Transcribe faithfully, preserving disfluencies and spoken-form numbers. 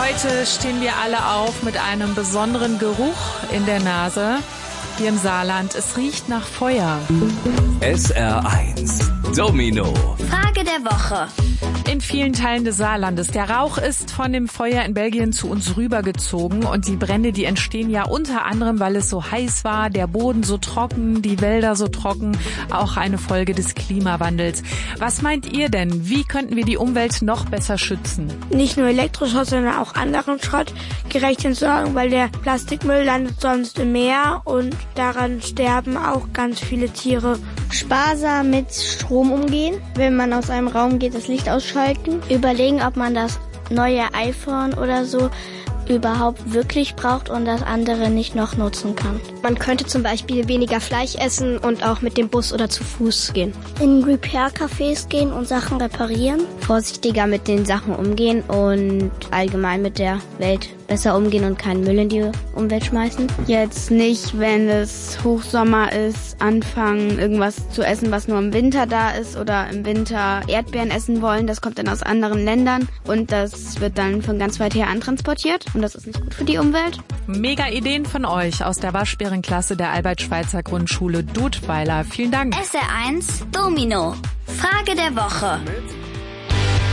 Heute stehen wir alle auf mit einem besonderen Geruch in der Nase. Hier im Saarland, es riecht nach Feuer. S R eins Domino. Frage der Woche. In vielen Teilen des Saarlandes. Der Rauch ist von dem Feuer in Belgien zu uns rübergezogen und die Brände, die entstehen ja unter anderem, weil es so heiß war, der Boden so trocken, die Wälder so trocken, auch eine Folge des Klimawandels. Was meint ihr denn? Wie könnten wir die Umwelt noch besser schützen? Nicht nur Elektroschrott, sondern auch anderen Schrott gerecht entsorgen, weil der Plastikmüll landet sonst im Meer und daran sterben auch ganz viele Tiere. Sparsam mit Strom umgehen, wenn man aus einem Raum geht, das Licht ausschalten. Überlegen, ob man das neue iPhone oder so überhaupt wirklich braucht und das andere nicht noch nutzen kann. Man könnte zum Beispiel weniger Fleisch essen und auch mit dem Bus oder zu Fuß gehen. In Repair-Cafés gehen und Sachen reparieren. Vorsichtiger mit den Sachen umgehen und allgemein mit der Welt besser umgehen und keinen Müll in die Umwelt schmeißen. Jetzt nicht, wenn es Hochsommer ist, anfangen irgendwas zu essen, was nur im Winter da ist oder im Winter Erdbeeren essen wollen. Das kommt dann aus anderen Ländern und das wird dann von ganz weit her antransportiert und das ist nicht gut für die Umwelt. Mega Ideen von euch aus der Waschbärenklasse der Albert-Schweitzer Grundschule Dudweiler. Vielen Dank. S R eins Domino. Frage der Woche.